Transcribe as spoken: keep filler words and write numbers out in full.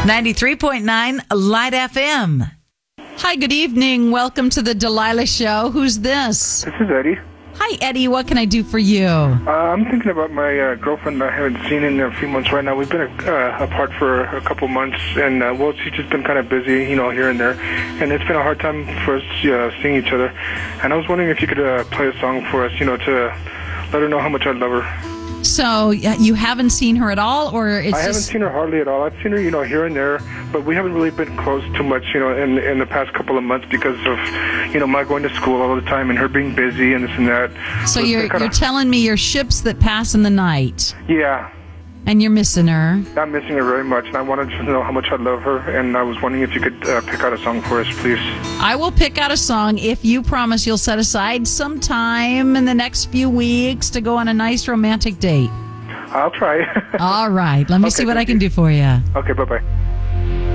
ninety-three point nine Light F M. Hi, good evening. Welcome to the Delilah Show. Who's this? This is Eddie. Hi, Eddie. What can I do for you? Uh, I'm thinking about my uh, girlfriend I haven't seen in a few months right now. We've been uh, apart for a couple months, and, uh, well, she's just been kind of busy, you know, here and there. And it's been a hard time for us uh, seeing each other. And I was wondering if you could uh, play a song for us, you know, to let her know how much I love her. So you haven't seen her at all, or it's I haven't just... seen her hardly at all. I've seen her, you know, here and there, but we haven't really been close too much, you know, in in the past couple of months because of, you know, my going to school all the time and her being busy and this and that. So, so you're kinda... you're telling me you're ships that pass in the night. Yeah. And you're missing her. I'm missing her very much, and I wanted to know how much I love her, and I was wondering if you could uh, pick out a song for us, please. I will pick out a song if you promise you'll set aside some time in the next few weeks to go on a nice romantic date. I'll try. All right. Let me okay, see what I can you. do for you. Okay, bye-bye.